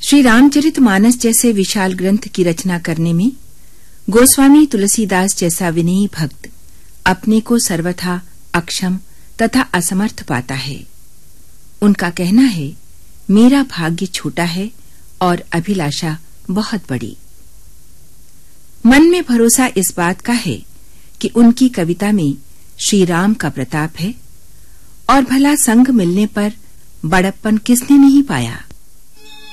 श्री रामचरितमानस जैसे विशाल ग्रंथ की रचना करने में गोस्वामी तुलसीदास जैसा विनयी भक्त अपने को सर्वथा अक्षम तथा असमर्थ पाता है। उनका कहना है, मेरा भाग्य छोटा है और अभिलाषा बहुत बड़ी। मन में भरोसा इस बात का है कि उनकी कविता में श्री राम का प्रताप है, और भला संग मिलने पर बड़प्पन किसने नहीं पाया।